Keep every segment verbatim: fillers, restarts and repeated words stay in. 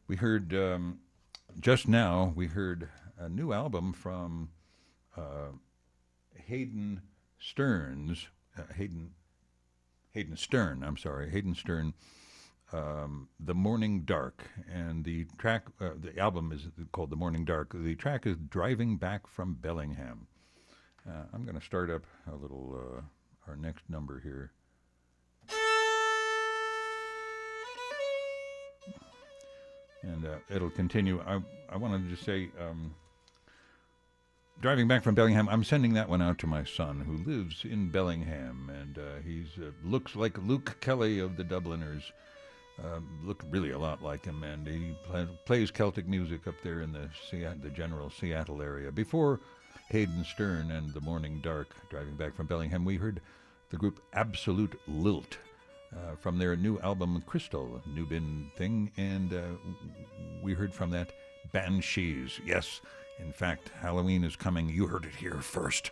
We heard um, just now. We heard a new album from uh, Hayden Stearns. Uh, Hayden Hayden Stern. I'm sorry, Hayden Stern. Um, the Morning Dark, and the track. Uh, the album is called The Morning Dark. The track is Driving Back from Bellingham. Uh, I'm going to start up a little. Uh, our next number here. And uh, it'll continue. I, I wanted to just say, um, driving back from Bellingham, I'm sending that one out to my son who lives in Bellingham, and uh, he's uh, looks like Luke Kelly of the Dubliners. Uh, look really a lot like him, and he play, plays Celtic music up there in the Seattle, the general Seattle area. Before Hayden Stern and The Morning Dark, driving back from Bellingham, we heard the group Absolute Lilt. Uh, from their new album Crystal, Nubin thing, and uh, we heard from that Banshees. Yes, in fact, Halloween is coming. You heard it here first.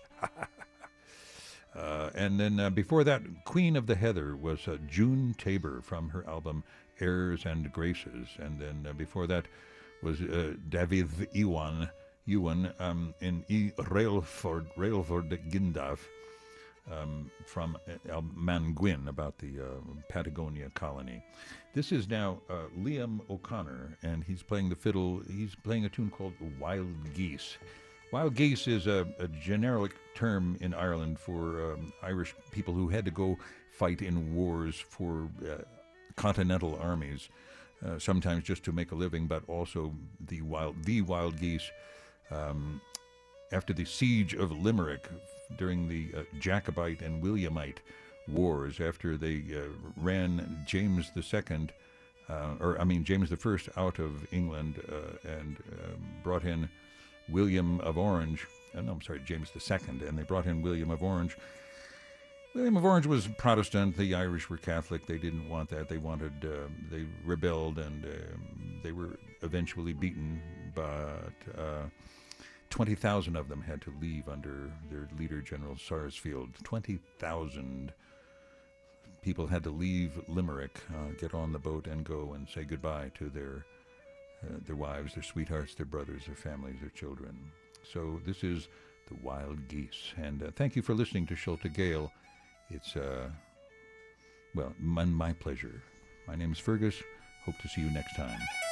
uh, and then uh, before that, Queen of the Heather was uh, June Tabor from her album Airs and Graces, and then uh, before that was uh, David Iwan Ewan um, in I Railford Railford Gindaf. Um, from uh, Manguin about the uh, Patagonia colony. This is now uh, Liam O'Connor, and he's playing the fiddle. He's playing a tune called Wild Geese. Wild Geese is a, a generic term in Ireland for um, Irish people who had to go fight in wars for uh, continental armies, uh, sometimes just to make a living, but also the wild, the wild geese. Um, after the siege of Limerick, during the uh, Jacobite and Williamite wars, after they uh, ran James the Second, uh, or I mean James the First, out of England uh, and uh, brought in William of Orange. Uh, no, I'm sorry, James the Second, and they brought in William of Orange. William of Orange was Protestant. The Irish were Catholic. They didn't want that. They wanted. Uh, they rebelled, and uh, they were eventually beaten, but. Uh, twenty thousand of them had to leave under their leader, General Sarsfield. twenty thousand people had to leave Limerick, uh, get on the boat and go and say goodbye to their uh, their wives, their sweethearts, their brothers, their families, their children. So this is the Wild Geese. And uh, thank you for listening to Schulte Gale. It's, uh, well, my, my pleasure. My name is Fergus. Hope to see you next time.